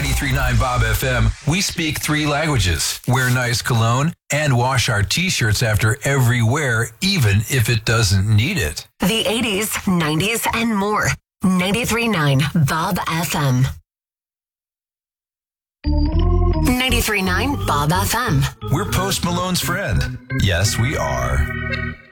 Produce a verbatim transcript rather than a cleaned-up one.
ninety-three point nine Bob F M, we speak three languages, wear nice cologne, and wash our t-shirts after every wear, even if it doesn't need it. The eighties, nineties, and more. ninety-three point nine Bob F M. ninety-three point nine Bob F M. We're Post Malone's friend. Yes, we are.